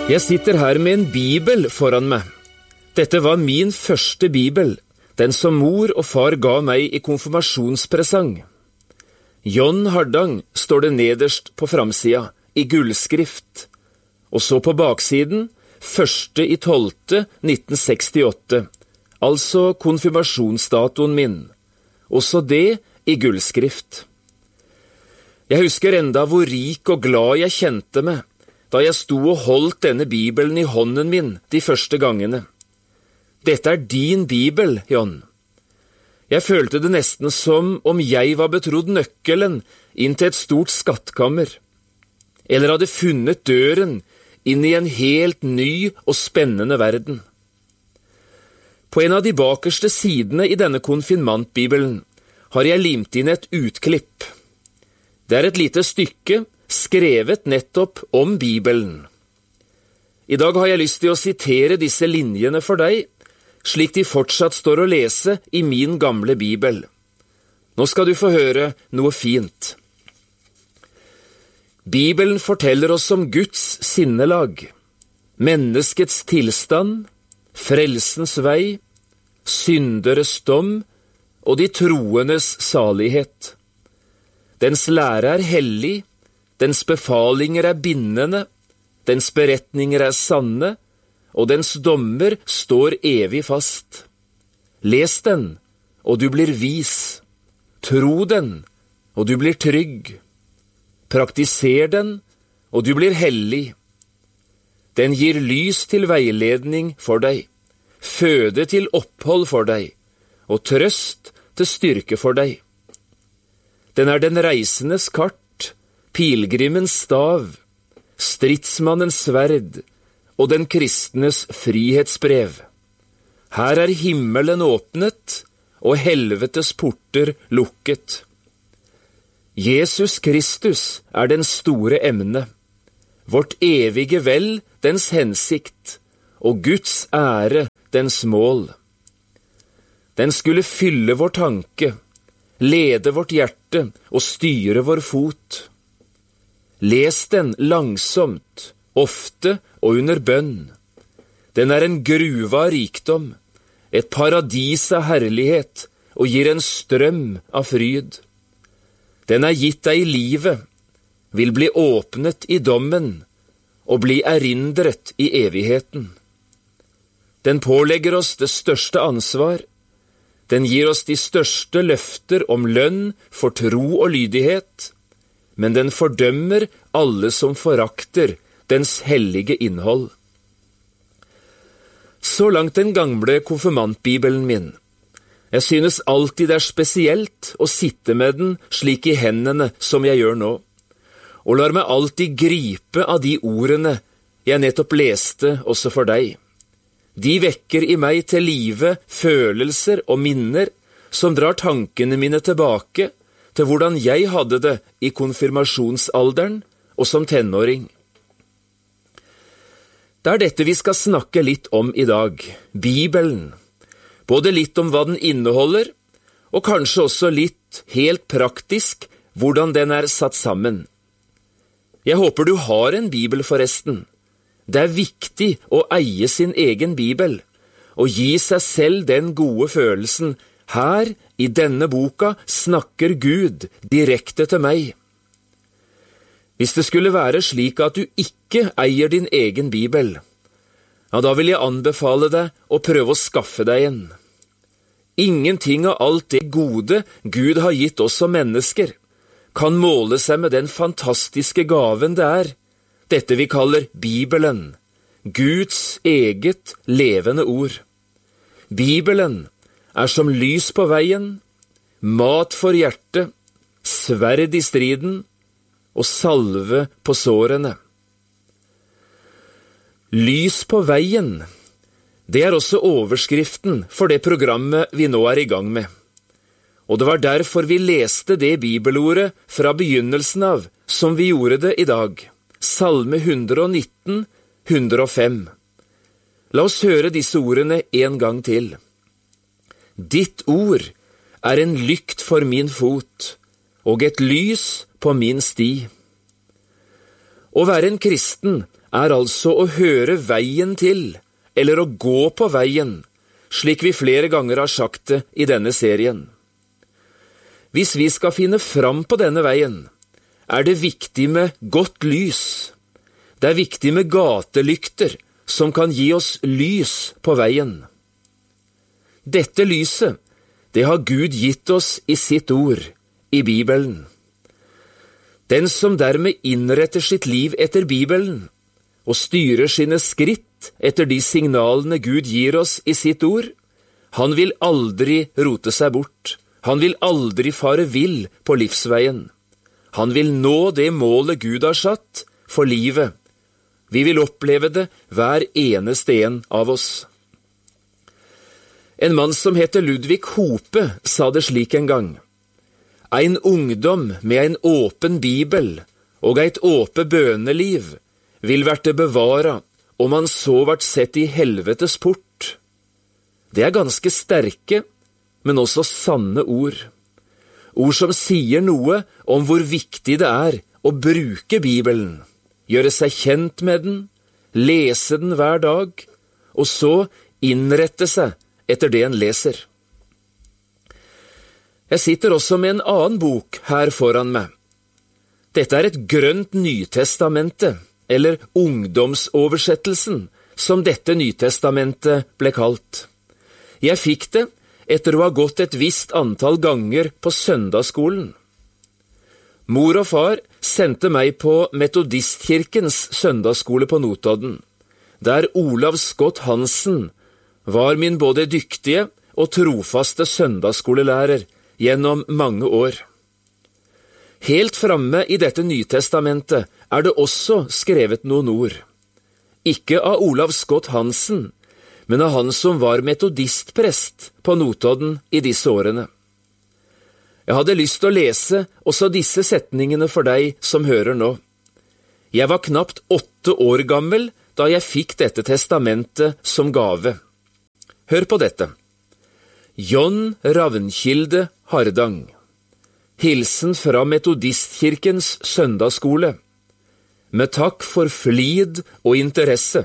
Jeg sitter her med en bibel foran meg. Dette var min første bibel, den som mor og far ga meg i konfirmasjonspresang. John Hardang står det nederst på framsida, i gullskrift, og så på baksiden 1.12.1968, altså konfirmasjonsdatoen min, også det i gullskrift. Jeg husker enda hvor rik og glad jeg kjente meg, da jeg sto og holdt denne bibelen i hånden min de første gangene. Dette er din bibel, John. Jeg følte det nesten som om jeg var betrodd nøkkelen inn til et stort skattkammer, eller hadde funnet døren inn i en helt ny og spennende verden. På en av de bakerste sidene i denne konfirmantbibelen har jeg limt inn et utklipp. Det er et lite stykke skrevet nettopp om Bibelen. I dag har jeg lyst til å sitere disse linjene for deg, slik de fortsatt står å lese i min gamle bibel. Nå skal du få høre noe fint. Bibelen forteller oss om Guds sinnelag, menneskets tilstand, frelsens vei, synderes dom og de troendes salighet. Dens lære er hellig, dens befalinger er bindende, dens beretninger er sanne, og dens dommer står evig fast. Les den, og du blir vis. Tro den, og du blir trygg. Praktiser den, og du blir hellig. Den gir lys til veiledning for deg, føde til opphold for deg, og trøst til styrke for deg. Den er den reisendes kart, pilgrimens stav, stridsmannens sverd og den kristnes frihetsbrev. Her er himmelen åpnet og helvetes porter lukket. Jesus Kristus er den store emne, vårt evige vel dens hensikt, og Guds ære dens mål. Den skulle fylle vår tanke, lede vårt hjerte og styre vår fot. Les den langsomt, ofte og under bønn. Den er en gruve av rikdom, et paradis av herlighet og gir en strøm av fryd. Den er gitt deg i livet, vil bli åpnet i dommen og bli erindret i evigheten. Den pålegger oss det største ansvar. Den gir oss de største løfter om lønn for tro og lydighet, men den fordømmer alle som forakter dens hellige innhold. Så langt den gamle konfirmantbibelen min. Jeg synes alltid det er spesielt å sitte med den slik i hendene som jeg gjør nå, og lar meg alltid gripe av de ordene jeg nettopp leste også for deg. De vekker i meg til live følelser og minner som drar tankene mine tilbake til hvordan jeg hadde det i konfirmasjonsalderen og som tenåring. Det er dette vi skal snakke litt om i dag, Bibelen. Både litt om hva den inneholder, og kanskje også litt helt praktisk hvordan den er satt sammen. Jeg håper du har en bibel forresten. Det er viktig å eie sin egen bibel, og gi seg selv den gode følelsen. Her, i denne boka, snakker Gud direkte til meg. Hvis det skulle være slik at du ikke eier din egen bibel, ja, da vil jeg anbefale deg å prøve å skaffe deg en. Ingenting av alt det gode Gud har gitt oss som mennesker kan måle seg med den fantastiske gaven det er, dette vi kaller Bibelen, Guds eget levende ord. Bibelen er som lys på veien, mat for hjertet, sverd i striden og salve på sårene. Lys på veien, det er også overskriften for det programmet vi nå er i gang med. Og det var derfor vi leste det bibelordet fra begynnelsen av, som vi gjorde det i dag. Salme 119, 105. La oss høre disse ordene en gang til. Ditt ord er en lykt for min fot, og et lys på min sti. Å være en kristen er altså å høre veien til, eller å gå på veien, slik vi flere ganger har sagt det i denne serien. Hvis vi skal finne fram på denne veien, er det viktig med godt lys. Det er viktig med gatelykter som kan gi oss lys på veien. Dette lyset, det har Gud gitt oss i sitt ord, i Bibelen. Den som dermed innretter sitt liv etter Bibelen, og styrer sine skritt etter de signalene Gud gir oss i sitt ord, han vil aldri rote seg bort. Han vil aldri fare vill på livsveien. Han vil nå det målet Gud har satt for livet. Vi vil oppleve det hver eneste en av oss. En mann som heter Ludvig Hope sa det slik en gang: «Ein ungdom med en åpen bibel og eit åpe bøneliv vil verte bevara om han så vart sett i helvetes port.» Det er ganske sterke, men også sanne ord. Ord som sier noe om hvor viktig det er å bruke Bibelen, gjøre seg kjent med den, lese den hver dag, og så innrette seg etter det en leser. Jeg sitter også med en annen bok her foran meg. Dette er et grønt Nytestamente, eller ungdomsoversettelsen, som dette Nytestamentet ble kalt. Jeg fikk det etter å ha gått et visst antall ganger på søndagsskolen. Mor og far sendte meg på Metodistkirkens søndagsskole på Notodden, der Olav Scott Hansen var min både dyktige og trofaste søndagsskolelærer gjennom mange år. Helt framme i dette Nytestamentet er det også skrevet noen ord. Ikke av Olav Scott Hansen, men av han som var metodistprest på Notodden i disse årene. Jeg hadde lyst til å lese også disse setningene for deg som hører nå. Jeg var knapt 8 år gammel da jeg fikk dette testamentet som gave. Hør på dette. John Ravnkilde Hardang. Hilsen fra Metodistkirkens søndagsskole. Med takk for flid og interesse.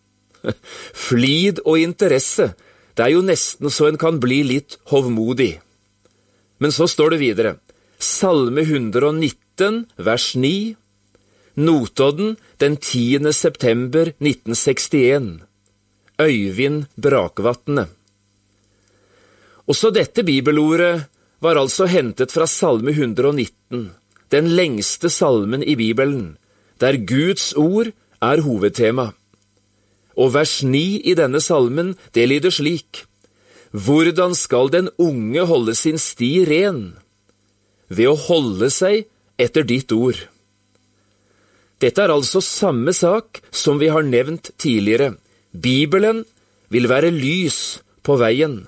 Flid og interesse, det er jo nesten så en kan bli litt hovmodig. Men så står det videre. Salme 119, vers 9. Notodden den 10. september 1961. Øyvind Brakvatne. Også dette bibelordet var altså hentet fra Salme 119, den lengste salmen i Bibelen, der Guds ord er hovedtema. Og vers 9 i denne salmen, det lyder slik: Hvordan skal den unge holde sin sti ren? Ved å holde seg etter ditt ord. Dette er altså samme sak som vi har nevnt tidligere. Bibelen vil være lys på veien.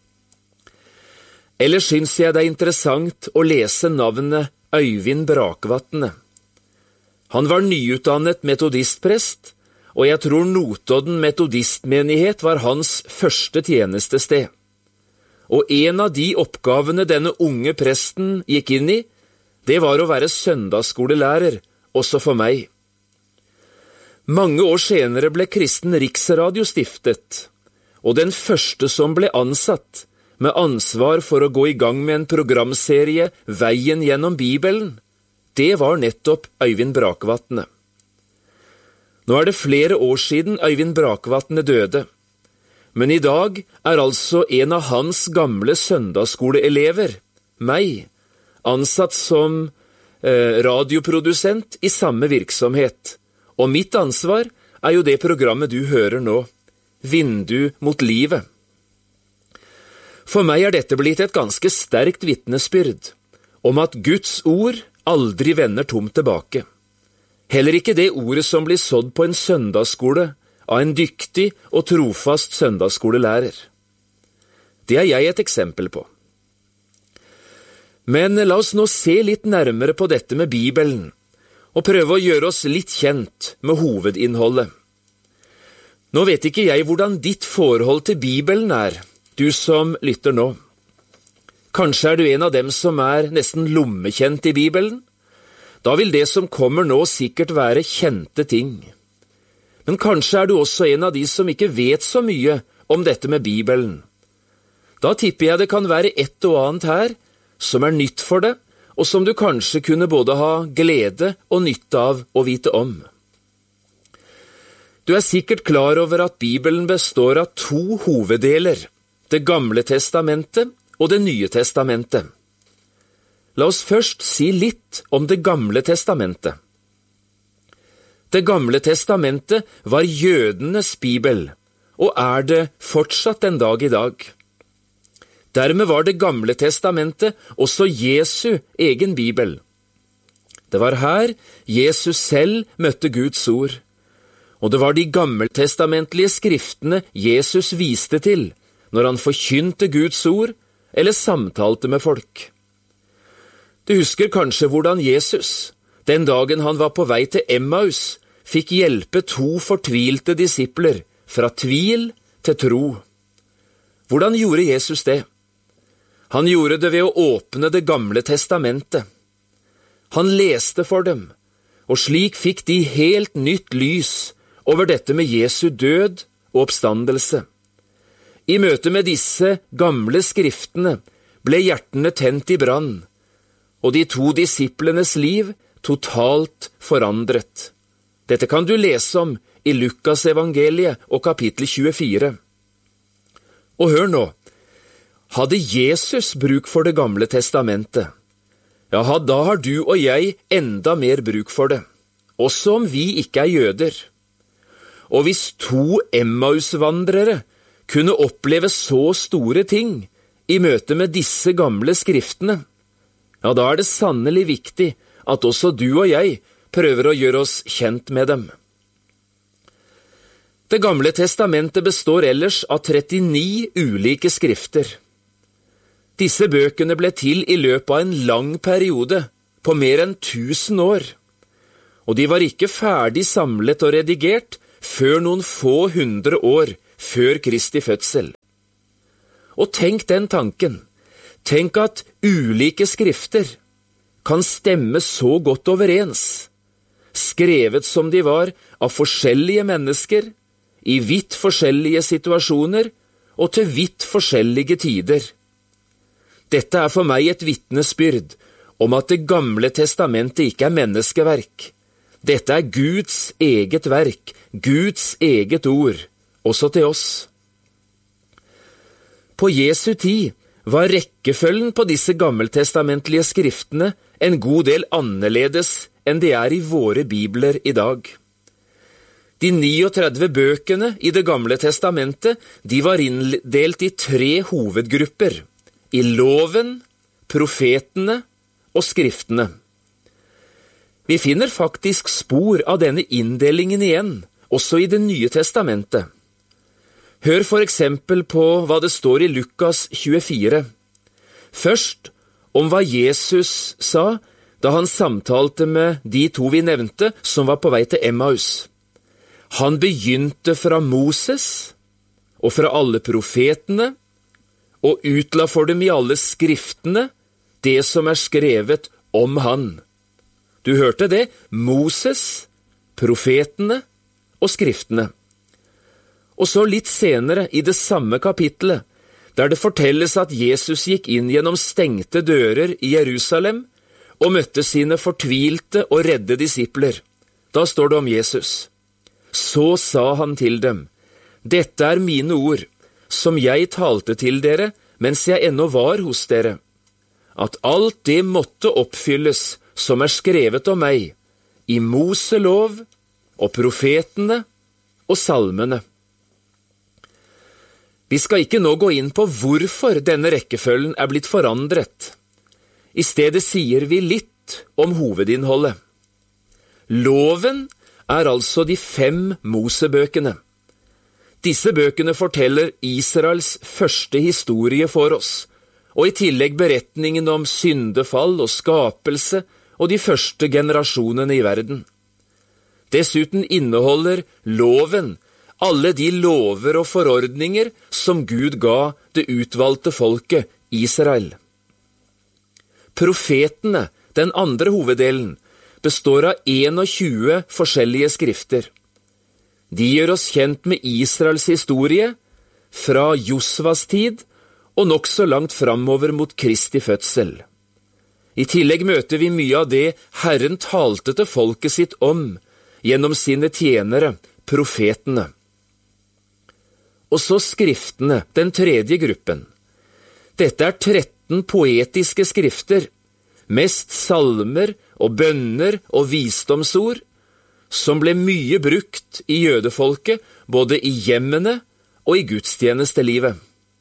Ellers synes jeg det er interessant å lese navnet Øyvind Brakvatne. Han var nyutdannet metodistprest, og jeg tror Notodden metodistmenighet var hans første tjenestested. Og en av de oppgavene denne unge presten gikk inn i, det var å være søndagsskolelærer, også for meg. Mange år senere ble Kristen Riksradio stiftet, og den første som ble ansatt, med ansvar for å gå i gang med en programserie Veien gjennom Bibelen, det var nettopp Øyvind Brakvatne. Nå er det flere år siden Øyvind Brakvatne døde, men i dag er altså en av hans gamle søndagsskoleelever, meg, ansatt som radioprodusent i samme virksomhet, og mitt ansvar er jo det programmet du hører nå, Vindu mot livet. For meg er dette blitt et ganske sterkt vitnesbyrd om at Guds ord aldri vender tomt tilbake. Heller ikke det ordet som blir sådd på en søndagsskole av en dyktig og trofast søndagsskolelærer. Det er jeg et eksempel på. Men la oss nå se litt nærmere på dette med Bibelen, og prøve å gjøre oss litt kjent med hovedinnholdet. Nå vet ikke jeg hvordan ditt forhold til Bibelen er, du som lytter nå. Kanskje er du en av dem som er nesten lommekjent i Bibelen? Da vil det som kommer nå sikkert være kjente ting. Men kanskje du også en av de som ikke vet så mye om dette med Bibelen. Da tipper jeg det kan være et og annet her som nytt for deg, og som du kanskje kunne både ha glede og nytte av å vite om. Du sikkert klar over at Bibelen består av 2 hoveddeler, Det gamle testamentet og Det nye testamentet. La oss først si litt om Det gamle testamentet. Det gamle testamentet var jødenes bibel, og det fortsatt en dag i dag. Dermed var Det gamle testamentet også Jesu egen bibel. Det var her Jesus selv møtte Guds ord, og det var de gammeltestamentlige skriftene Jesus viste til når han forkynte Guds ord eller samtalte med folk. Du husker kanskje hvordan Jesus, den dagen han var på vei til Emmaus, fikk hjelpe 2 fortvilte disipler fra tvil til tro. Hvordan gjorde Jesus det? Han gjorde det ved å åpne Det gamle testamentet. Han leste for dem, og slik fikk de helt nytt lys over dette med Jesu død og oppstandelse. I møte med disse gamle skriftene ble hjertene tent i brann, og de 2 disiplenes liv totalt forandret. Dette kan du lese om i Lukas evangeliet og kapittel 24. Og hør nå, hadde Jesus bruk for Det gamle testamentet, ja, da har du og jeg enda mer bruk for det, også om vi ikke jøder. Og hvis 2 Emmaus-vandrere kunne oppleve så store ting i møte med disse gamle skriftene, ja, da det sannelig viktig at også du og jeg prøver å gjøre oss kjent med dem. Det gamle testamentet består ellers av 39 ulike skrifter. Disse bøkene ble til i løpet av en lang periode, på mer enn 1000 år, og de var ikke ferdig samlet og redigert før noen få 100 år før Kristi fødsel. Og tenk den tanken, tenk at ulike skrifter kan stemme så godt overens, skrevet som de var av forskjellige mennesker, i vidt forskjellige situasjoner og til vidt forskjellige tider. Dette for meg et vitnesbyrd om at Det gamle testamentet ikke menneskeverk. Dette Guds eget verk, Guds eget ord, også til oss. På Jesu tid var rekkefølgen på disse gammeltestamentlige skriftene en god del annerledes enn det i våre bibler i dag. De 39 bøkene i Det gamle testamentet, de var inndelt i 3 hovedgrupper, i loven, profetene og skriftene. Vi finner faktisk spor av denne inndelingen igjen, også i Det nye testamentet. Hør for eksempel på hva det står i Lukas 24. Først om hva Jesus sa da han samtalte med de 2 vi nevnte som var på vei til Emmaus. Han begynte fra Moses og fra alle profetene, og utla for dem i alle skriftene det som skrevet om han. Du hørte det, Moses, profetene og skriftene. Og så litt senere i det samme kapittelet, der det fortelles at Jesus gikk inn gjennom stengte dører i Jerusalem og møtte sine fortvilte og redde disipler. Da står det om Jesus. Så sa han til dem, «Dette mine ord, som jeg talte til dere mens jeg ennå var hos dere, at alt det måtte oppfylles som skrevet om meg, i Moselov og profetene og salmene.» Vi skal ikke nå gå inn på hvorfor denne rekkefølgen blitt forandret. I stedet sier vi litt om hovedinnholdet. Loven altså de 5 Mosebøkene. Disse bøkene forteller Israels første historie for oss, og i tillegg beretningen om syndefall og skapelse og de første generasjonene i verden. Dessuten inneholder loven alle de lover og forordninger som Gud ga det utvalgte folket, Israel. Profetene, den andre hoveddelen, består av 21 forskjellige skrifter. De gjør oss kjent med Israels historie fra Josvas tid og nok så langt framover mot Kristi fødsel. I tillegg møter vi mye av det Herren talte til folket sitt om gjennom sine tjenere, profetene. Og så skriftene, den tredje gruppen. Dette er 13 poetiske skrifter, mest salmer og bønner og visdomsord, som ble mye brukt i jødefolket, både i hjemmene og i gudstjenestelivet.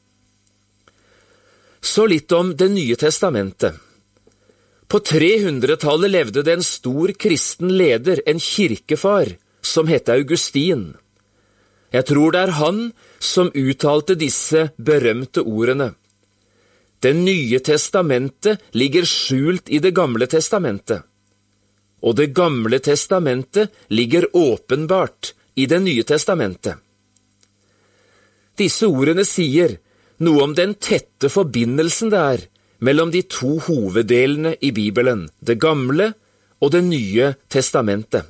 Så litt om Det nye testamentet. På 300-tallet levde det en stor kristen leder, en kirkefar, som het Augustin. Jeg tror det er han som uttalte disse berømte ordene. Det nye testamentet ligger skjult i Det gamle testamentet, og Det gamle testamentet ligger åpenbart i Det nye testamentet. Disse ordene sier noe om den tette forbindelsen det er mellom de to hoveddelene i Bibelen, Det gamle og Det nye testamentet.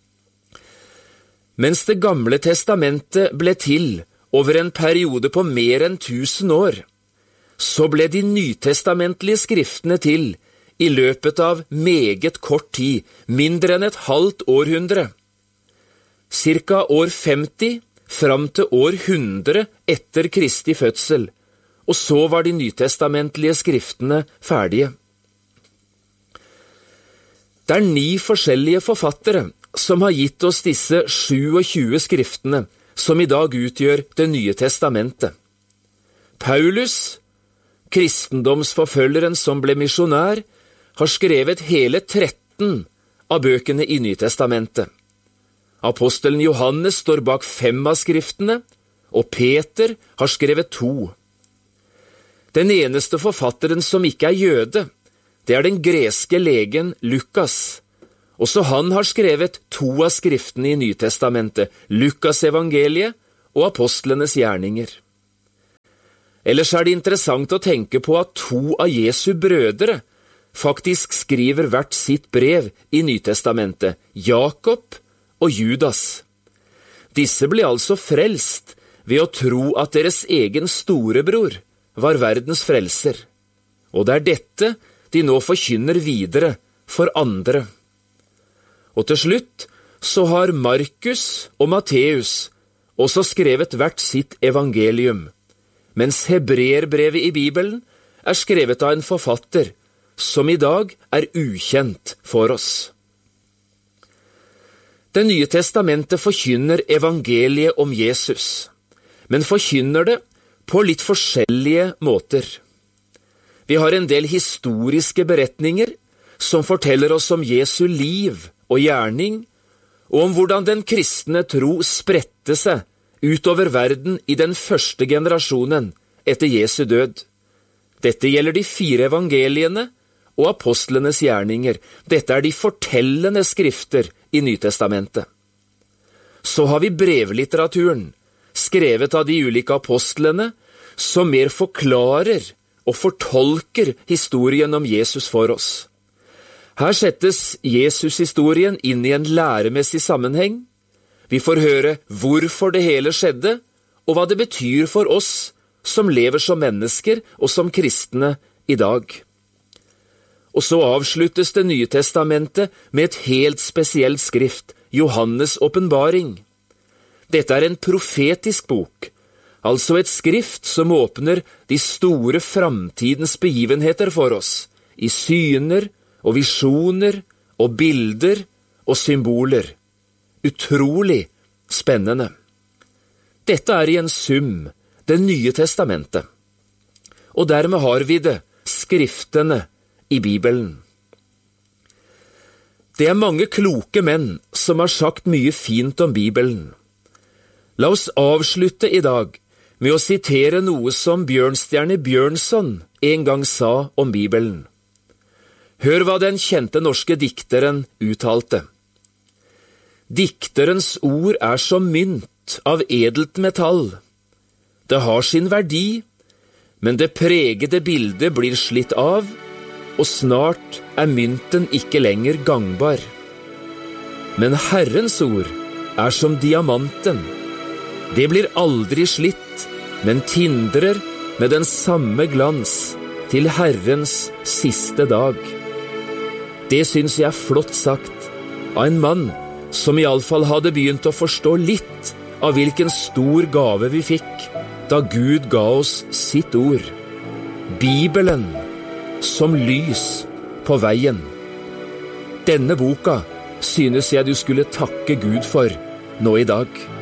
Mens Det gamle testamentet ble til over en periode på mer enn 1000 år, så ble de nytestamentlige skriftene til i løpet av meget kort tid, mindre enn et halvt århundre. Cirka år 50 fram til år 100 etter Kristi fødsel, og så var de nytestamentlige skriftene ferdige. Det er 9 forskjellige forfattere som har gitt oss disse 27 skriftene, som i dag utgjør Det nye testamentet. Paulus, kristendomsforfølgeren som ble misjonær, har skrevet hele 13 av bøkene i Nytestamentet. Apostelen Johannes står bak 5 av skriftene, og Peter har skrevet 2. Den eneste forfatteren som ikke er jøde, det er den greske legen Lukas. Også han har skrevet 2 av skriftene i Nytestamentet, Lukas evangeliet og apostlenes gjerninger. Ellers er det interessant å tenke på at 2 av Jesu brødre faktisk skriver hvert sitt brev i Nytestamentet, Jakob og Judas. Disse ble altså frelst ved å tro at deres egen storebror var verdens frelser, og det er dette de nå forkynner videre for andre. Og til slutt så har Markus og Matteus også skrevet hvert sitt evangelium, mens Hebreerbrevet i Bibelen er skrevet av en forfatter som i dag er ukjent for oss. Det nye testamentet forkynner evangeliet om Jesus, men forkynner det på litt forskjellige måter. Vi har en del historiske beretninger som forteller oss om Jesu liv og gjerning, og om hvordan den kristne tro spredte seg utover verden i den første generasjonen etter Jesu død. Dette gjelder de 4 evangeliene og apostlenes gjerninger. Dette er de fortellende skrifter i Nytestamentet. Så har vi brevlitteraturen, skrevet av de ulike apostlene, som mer forklarer og fortolker historien om Jesus for oss. Her settes Jesus-historien inn i en læremessig sammenheng. Vi får høre hvorfor det hele skjedde, og hva det betyr for oss som lever som mennesker og som kristne i dag. Og så avsluttes Det nye testamentet med et helt spesielt skrift, Johannes åpenbaring. Dette er en profetisk bok, altså et skrift som åpner de store framtidens begivenheter for oss, i syner og visjoner og bilder og symboler. Utrolig spennende. Dette er i en sum Det nye testamentet. Og dermed har vi det, skriftene i Bibelen. Det er mange kloke menn som har sagt mye fint om Bibelen. La oss avslutte i dag med å sitere noe som Bjørnstjerne Bjørnson en gang sa om Bibelen. Hør hva den kjente norske dikteren uttalte. Dikterens ord er som mynt av edelt metall. Det har sin verdi, men det pregede bildet blir slitt av, og snart er mynten ikke lenger gangbar. Men Herrens ord er som diamanten. Det blir aldri slitt, men tindrer med den samme glans til Herrens siste dag. Det synes jeg er flott sagt av en mann som i alle fall hadde begynt å forstå litt av hvilken stor gave vi fikk da Gud ga oss sitt ord. Bibelen som lys på veien. Denne boka synes jeg du skulle takke Gud for nå i dag.